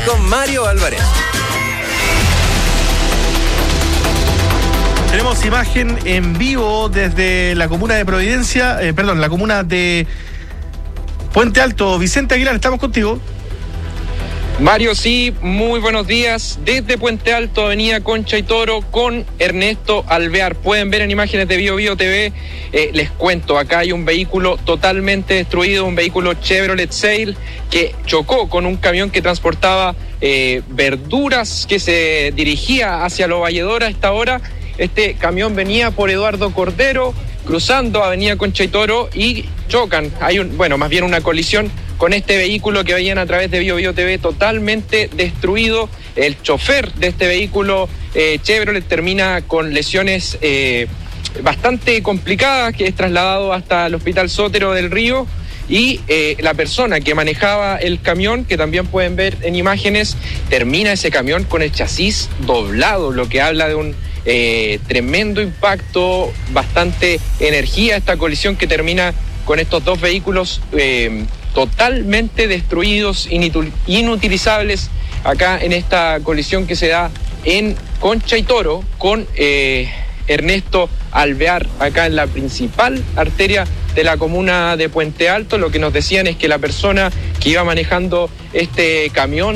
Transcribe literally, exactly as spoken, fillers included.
con Mario Álvarez. Tenemos imagen en vivo desde la comuna de Providencia, eh, perdón, la comuna de Puente Alto. Vicente Aguilar, estamos contigo. Mario, sí, muy buenos días. Desde Puente Alto, avenida Concha y Toro, con Ernesto Alvear. Pueden ver en imágenes de Bio Bio T V. Eh, les cuento, acá hay un vehículo totalmente destruido, un vehículo Chevrolet Sail que chocó con un camión que transportaba eh, verduras que se dirigía hacia Lo Valledor a esta hora. Este camión venía por Eduardo Cordero, cruzando avenida Concha y Toro, y chocan. Hay un, bueno, más bien una colisión con este vehículo que veían a través de Bio Bio T V, totalmente destruido. El chofer de este vehículo eh, Chevrolet termina con lesiones eh, bastante complicadas, que es trasladado hasta el Hospital Sotero del Río. Y eh, la persona que manejaba el camión, que también pueden ver en imágenes, termina ese camión con el chasis doblado, lo que habla de un eh, tremendo impacto, bastante energía, esta colisión que termina con estos dos vehículos eh, totalmente destruidos, inutilizables, acá en esta colisión que se da en Concha y Toro con eh, Ernesto Alvear, acá en la principal arteria de la comuna de Puente Alto. Lo que nos decían es que la persona que iba manejando este camión